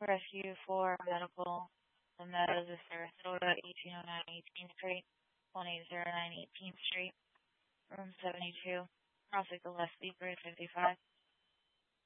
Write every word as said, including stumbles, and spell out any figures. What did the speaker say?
Rescue for Medical, the Meadows of Sarasota, eighteen oh nine eighteenth Street, one eight zero nine eighteenth Street, room seventy-two, Crossing Gillespie, grade fifty-five.